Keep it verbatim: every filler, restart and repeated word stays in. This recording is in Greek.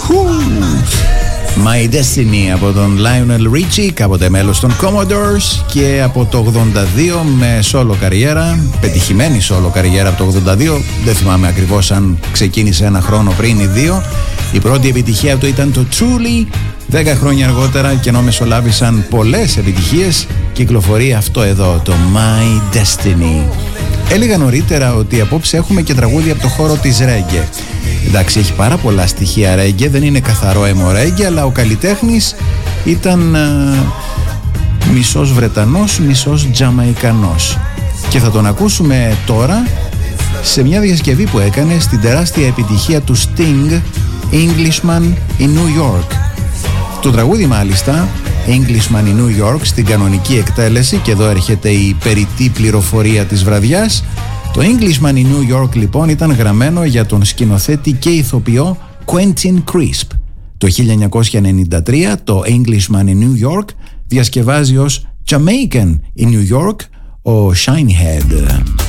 My Destiny από τον Lionel Richie, κάποτε μέλος των Commodores, και από το ογδόντα δύο με solo καριέρα, πετυχημένη solo καριέρα από το ογδόντα δύο, δεν θυμάμαι ακριβώς αν ξεκίνησε ένα χρόνο πριν ή δύο. Η πρώτη επιτυχία του ήταν το Truly. Δέκα χρόνια αργότερα, και ενώ μεσολάβησαν πολλές επιτυχίες, κυκλοφορεί αυτό εδώ, το My Destiny. Έλεγα νωρίτερα ότι απόψε έχουμε και τραγούδια από το χώρο της ρέγγε. Εντάξει, έχει πάρα πολλά στοιχεία ρέγγε, δεν είναι καθαρό έμο ρέγγε, αλλά ο καλλιτέχνης ήταν α, μισός Βρετανός, μισός Τζαμαϊκανός. Και θα τον ακούσουμε τώρα σε μια διασκευή που έκανε στην τεράστια επιτυχία του Sting, Englishman in New York. Το τραγούδι μάλιστα, Englishman in New York, στην κανονική εκτέλεση, και εδώ έρχεται η περιττή πληροφορία της βραδιάς. Το Englishman in New York λοιπόν ήταν γραμμένο για τον σκηνοθέτη και ηθοποιό Quentin Crisp. Το χίλια εννιακόσια ενενήντα τρία το Englishman in New York διασκευάζει ως Jamaican in New York ο Shinehead.